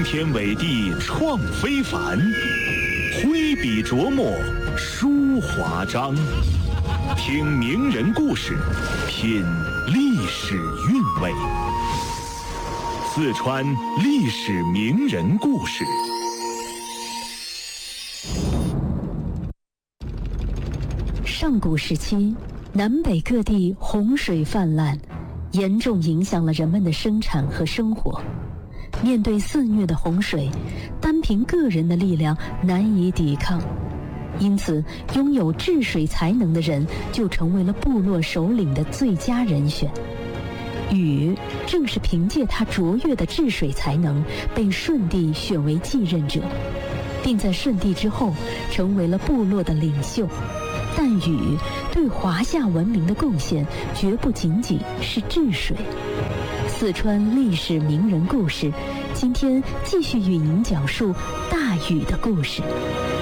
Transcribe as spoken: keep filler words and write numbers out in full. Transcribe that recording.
天伟地创非凡，挥笔琢磨书华章。听名人故事，品历史韵味。四川历史名人故事。 上古时期，南北各地洪水泛滥，严重影响了人们的生产和生活。面对肆虐的洪水，单凭个人的力量难以抵抗，因此拥有治水才能的人就成为了部落首领的最佳人选。禹正是凭借他卓越的治水才能，被舜帝选为继任者，并在舜帝之后成为了部落的领袖。但禹对华夏文明的贡献绝不仅仅是治水。四川历史名人故事，今天继续与您讲述大禹的故事。